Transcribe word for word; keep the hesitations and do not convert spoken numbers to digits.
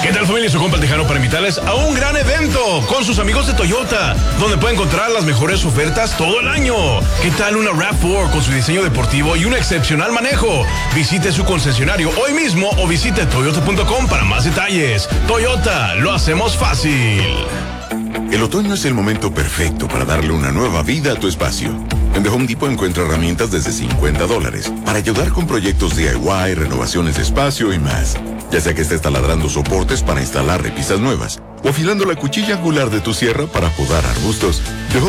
¿Qué tal, familia? Su compa el Tejano para invitarles a un gran evento con sus amigos de Toyota, donde pueden encontrar las mejores ofertas todo el año. ¿Qué tal una RAV cuatro con su diseño deportivo y un excepcional manejo? Visite su concesionario hoy mismo o visite toyota punto com para más detalles. Toyota, lo hacemos fácil. El otoño es el momento perfecto para darle una nueva vida a tu espacio. En The Home Depot encuentra herramientas desde cincuenta dólares para ayudar con proyectos D I Y, renovaciones de espacio y más. Ya sea que estés taladrando soportes para instalar repisas nuevas o afilando la cuchilla angular de tu sierra para podar arbustos. The Home